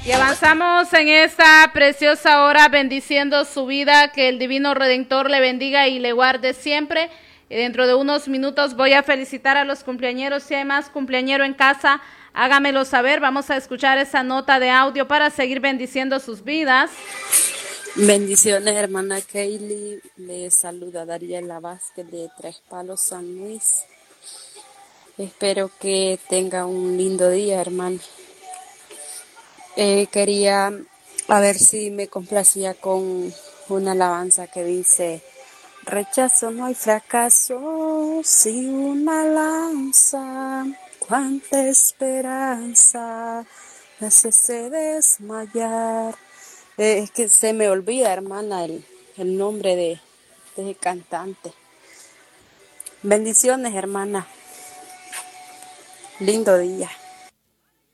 Y avanzamos en esta preciosa hora bendiciendo su vida, que el Divino Redentor le bendiga y le guarde siempre. Y dentro de unos minutos voy a felicitar a los cumpleañeros. Si hay más cumpleañero en casa, hágamelo saber. Vamos a escuchar esa nota de audio para seguir bendiciendo sus vidas. Bendiciones, hermana Kaylee. Le saluda Dariela Vázquez de Tres Palos, San Luis. Espero que tenga un lindo día, hermano. Quería a ver si me complacía con una alabanza que dice: rechazo no hay fracaso, si una lanza, cuánta esperanza, me hace desmayar. Es que se me olvida, hermana, el nombre de ese cantante. Bendiciones, hermana. Lindo día.